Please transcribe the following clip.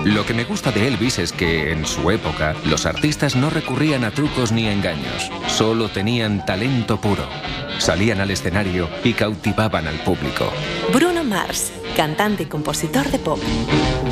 Lo que me gusta de Elvis es que, en su época, los artistas no recurrían a trucos ni engaños. Solo tenían talento puro. Salían al escenario y cautivaban al público. Bruno Mars, cantante y compositor de pop.